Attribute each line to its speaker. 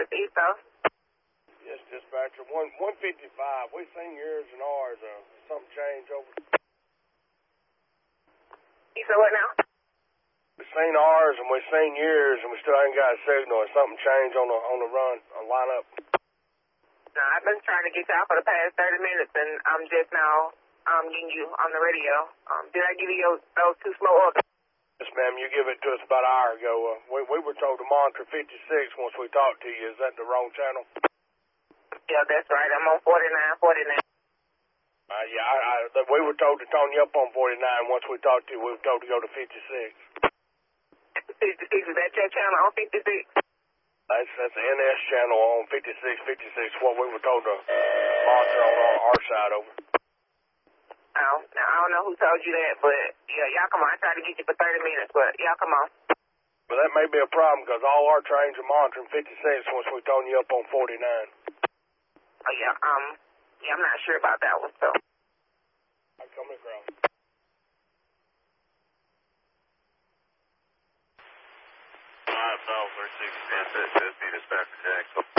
Speaker 1: East Coast.
Speaker 2: Yes, dispatcher. 155. We seen yours and ours. Something changed over.
Speaker 1: You said what now?
Speaker 2: We seen ours and we seen yours and we still ain't got a signal. Has something changed on the run, on lineup?
Speaker 1: No, I've been trying to get y'all for the past 30 minutes, and I'm just now getting you on the radio. Did I give you those two slow orders?
Speaker 2: Yes, ma'am. You give it to us about an hour ago. We were told to monitor 56 once we talked to you. Is that the wrong channel?
Speaker 1: Yeah, that's right. I'm on 49.
Speaker 2: Yeah, we were told to tone you up on 49. Once we talked to you, we were told to go to 56.
Speaker 1: 56, is that your channel on 56?
Speaker 2: That's the NS channel on 56. 56, what we were told to monitor on our side over.
Speaker 1: Oh, now I don't know who told you that, but yeah, y'all come on. I tried to get you for 30 minutes, but y'all come on.
Speaker 2: Well, that may be a problem because all our trains are monitoring 56 once we tone you up on 49.
Speaker 1: Oh, yeah, I'm not sure about that one, so.
Speaker 2: I come across.
Speaker 3: Alright, Bell 36, that's it. This be dispatcher Jack.